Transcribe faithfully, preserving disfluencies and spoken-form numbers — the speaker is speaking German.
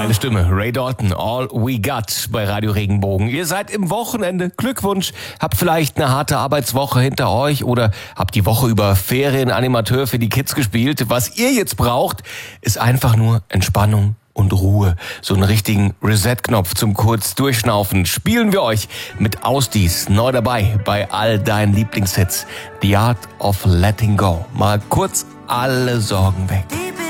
Geile Stimme, Ray Dalton, All We Got bei Radio Regenbogen. Ihr seid im Wochenende, Glückwunsch, habt vielleicht eine harte Arbeitswoche hinter euch oder habt die Woche über Ferienanimateur für die Kids gespielt. Was ihr jetzt braucht, ist einfach nur Entspannung und Ruhe. So einen richtigen Reset-Knopf zum kurz Durchschnaufen spielen wir euch mit Ausdies neu dabei bei all deinen Lieblingshits. The Art of Letting Go. Mal kurz alle Sorgen weg.